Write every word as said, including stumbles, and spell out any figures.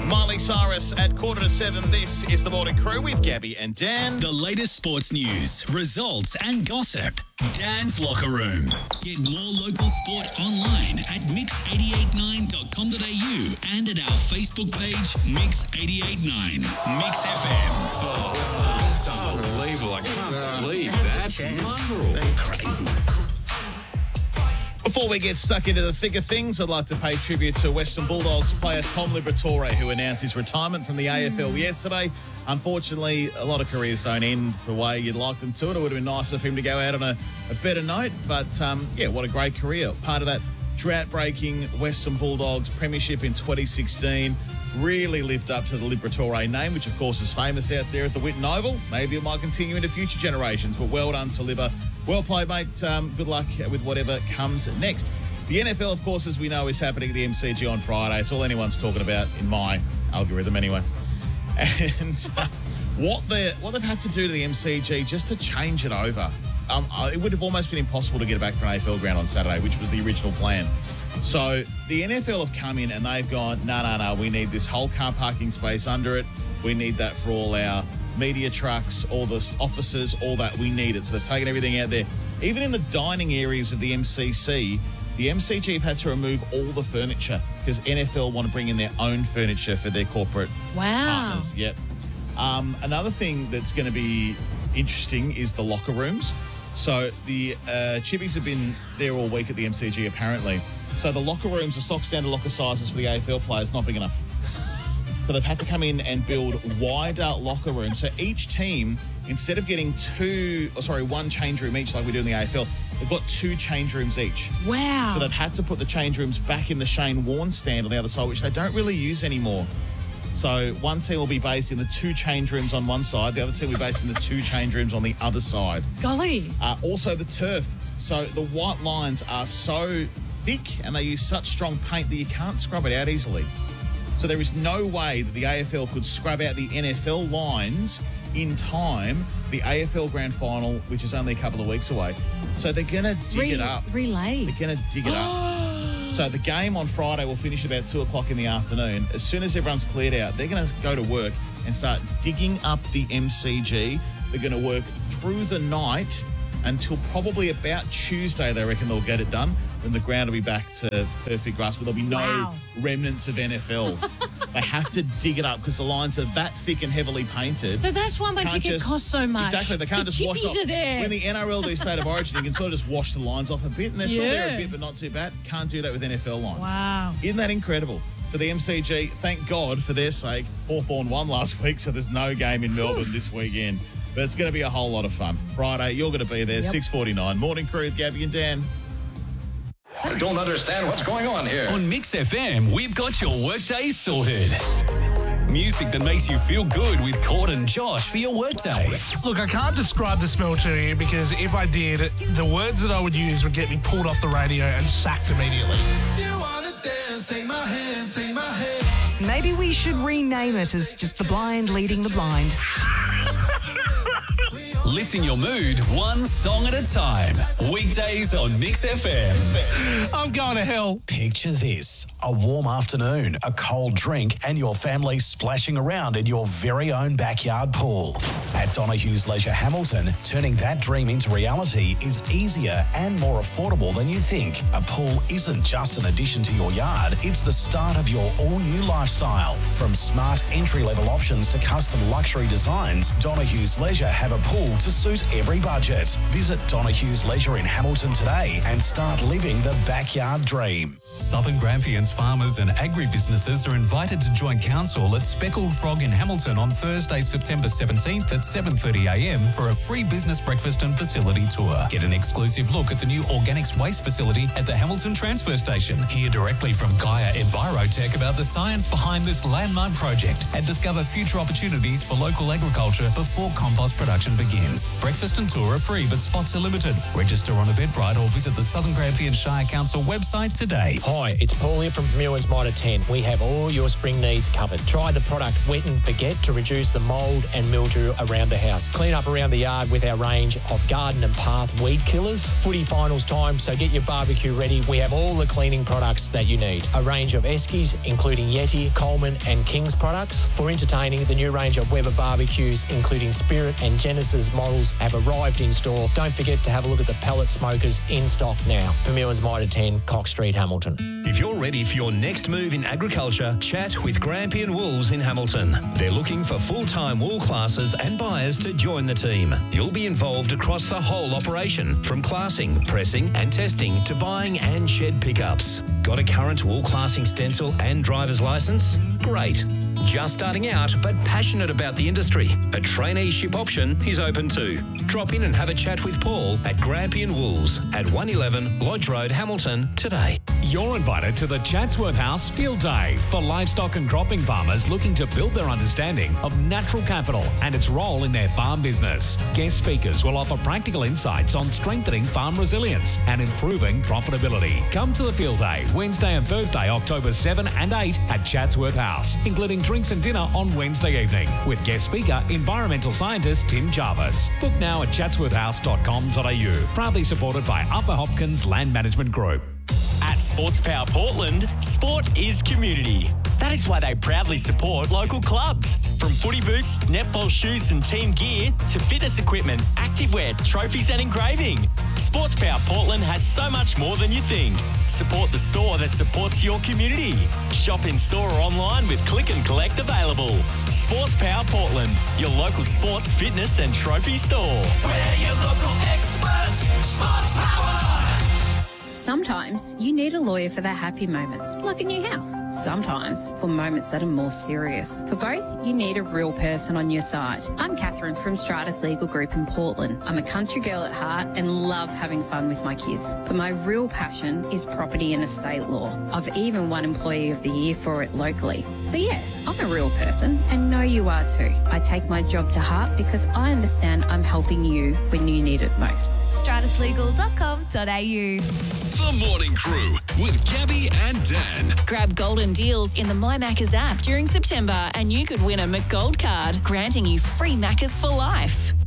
Miley Cyrus at quarter to seven. This is The Morning Crew with Gabby and Dan. The latest sports news, results and gossip. Dan's Locker Room. Get more local sport online at mix eight eight nine dot com dot a u and at our Facebook page, Mix eight eight nine. Mix F M. Oh, that's unbelievable. I can't believe that. Unreal. Crazy. Before we get stuck into the thick of things, I'd like to pay tribute to Western Bulldogs player Tom Liberatore, who announced his retirement from the A F L yesterday. Unfortunately, a lot of careers don't end the way you'd like them to, and it would have been nicer for him to go out on a, a better note. But, um, yeah, what a great career. Part of that drought-breaking Western Bulldogs premiership in twenty sixteen. Really lived up to the Liberatore name, which, of course, is famous out there at the Whitten Oval. Maybe it might continue into future generations, but well done to Libba. Well played, mate. Um, good luck with whatever comes next. The N F L, of course, as we know, is happening at the M C G on Friday. It's all anyone's talking about in my algorithm anyway. And uh, what, they what they've had to do to the M C G just to change it over, um, it would have almost been impossible to get it back for an A F L ground on Saturday, which was the original plan. So the N F L have come in and they've gone, no, no, no, we need this whole car parking space under it. We need that for all our media trucks, all the offices, all that. We need it. So they've taken everything out there. Even in the dining areas of the M C C, the M C G have had to remove all the furniture because N F L want to bring in their own furniture for their corporate wow. partners. Yep. Um, another thing that's going to be interesting is the locker rooms. So the uh, Chippies have been there all week at the M C G apparently. So the locker rooms, the stock standard locker sizes for the A F L players, not big enough. So they've had to come in and build wider locker rooms. So each team, instead of getting two, oh, sorry, one change room each like we do in the A F L, they've got two change rooms each. Wow. So they've had to put the change rooms back in the Shane Warne stand on the other side, which they don't really use anymore. So one team will be based in the two change rooms on one side, the other team will be based in the two change rooms on the other side. Golly. Uh, also the turf. So the white lines are so thick and they use such strong paint that you can't scrub it out easily. So there is no way that the A F L could scrub out the N F L lines in time, the A F L Grand Final, which is only a couple of weeks away. So they're going to dig Re- it up. Relay. They're going to dig it up. So the game on Friday will finish about two o'clock in the afternoon. As soon as everyone's cleared out, they're going to go to work and start digging up the M C G. They're going to work through the night until probably about Tuesday, they reckon they'll get it done. Then the ground will be back to perfect grass, but there'll be no wow. remnants of N F L. They have to dig it up because the lines are that thick and heavily painted. So that's why my Can't ticket just- costs so much. Exactly. They can't the just wash chippies off. are there. When the N R L do State of Origin, you can sort of just wash the lines off a bit, and they're still there a Yeah. bit, but not too bad. Can't do that with N F L lines. Wow. Isn't that incredible? For the M C G, thank God for their sake, Hawthorn won last week, so there's no game in Melbourne this weekend. But it's going to be a whole lot of fun. Friday, you're going to be there, Yep. six forty-nine. Morning Crew with Gabby and Dan. I don't understand what's going on here. On Mix F M, we've got your workday sorted. Music that makes you feel good with Cord and Josh for your workday. Look, I can't describe the smell to you because if I did, the words that I would use would get me pulled off the radio and sacked immediately. You wanna dance, take my hand, take my hand. Maybe we should rename it as just The Blind Leading the Blind. Lifting your mood one song at a time. Weekdays on Mix F M. I'm going to hell. Picture this, a warm afternoon, a cold drink, and your family splashing around in your very own backyard pool. At Donohue's Leisure Hamilton, turning that dream into reality is easier and more affordable than you think. A pool isn't just an addition to your yard, it's the start of your all-new lifestyle. From smart entry-level options to custom luxury designs, Donohue's Leisure have a pool to suit every budget. Visit Donohue's Leisure in Hamilton today and start living the backyard dream. Southern Grampians farmers and agribusinesses are invited to join council at Speckled Frog in Hamilton on Thursday, September seventeenth at seven thirty a m for a free business breakfast and facility tour. Get an exclusive look at the new organics waste facility at the Hamilton Transfer Station. Hear directly from Gaia Envirotech about the science behind this landmark project and discover future opportunities for local agriculture before compost production begins. Breakfast and tour are free, but spots are limited. Register on Eventbrite or visit the Southern Grampian Shire Council website today. Hi, it's Paul here from Mewans Mitre ten. We have all your spring needs covered. Try the product Wet and Forget to reduce the mould and mildew around around the house. Clean up around the yard with our range of garden and path weed killers. Footy finals time, so get your barbecue ready. We have all the cleaning products that you need. A range of Eskies, including Yeti, Coleman and King's products. For entertaining, the new range of Weber barbecues, including Spirit and Genesis models, have arrived in store. Don't forget to have a look at the pellet smokers in stock now. Vermeulen's Mitre ten, Cox Street, Hamilton. If you're ready for your next move in agriculture, chat with Grampian Wools in Hamilton. They're looking for full-time wool classes and buyers to join the team. You'll be involved across the whole operation, from classing, pressing and testing to buying and shed pickups. Got a current wool classing stencil and driver's licence? Great. Just starting out but passionate about the industry? A traineeship option is open too. Drop in and have a chat with Paul at Grampian Wools at one eleven Lodge Road, Hamilton today. You're invited to the Chatsworth House Field Day for livestock and cropping farmers looking to build their understanding of natural capital and its role in their farm business. Guest speakers will offer practical insights on strengthening farm resilience and improving profitability. Come to the Field Day Wednesday and Thursday, October seventh and eighth at Chatsworth House, including drinks and dinner on Wednesday evening with guest speaker, environmental scientist Tim Jarvis. Book now at chatsworth house dot com dot a u. Proudly supported by Upper Hopkins Land Management Group. At Sports Power Portland, sport is community. That is why they proudly support local clubs. From footy boots, netball shoes and team gear to fitness equipment, activewear, trophies and engraving. Sports Power Portland has so much more than you think. Support the store that supports your community. Shop in store or online with click and collect available. Sports Power Portland, your local sports, fitness and trophy store. We're your local experts. Sports Power. Sometimes you need a lawyer for the happy moments, like a new house. Sometimes for moments that are more serious. For both, you need a real person on your side. I'm Catherine from Stratus Legal Group in Portland. I'm a country girl at heart and love having fun with my kids. But my real passion is property and estate law. I've even won Employee of the Year for it locally. So yeah, I'm a real person and know you are too. I take my job to heart because I understand I'm helping you when you need it most. stratus legal dot com dot a u. The Morning Crew with Gabby and Dan. Grab golden deals in the My Maccas app during September and you could win a McGold card, granting you free Maccas for life.